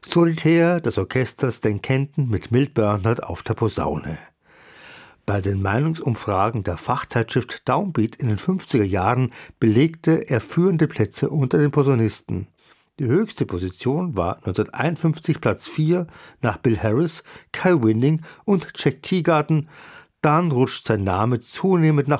Solitär des Orchesters Dan Kenton mit Milt Bernhard auf der Posaune. Bei den Meinungsumfragen der Fachzeitschrift Downbeat in den 50er Jahren belegte er führende Plätze unter den Posaunisten. Die höchste Position war 1951 Platz 4 nach Bill Harris, Kai Winding und Jack Teagarden. Dann rutscht sein Name zunehmend nach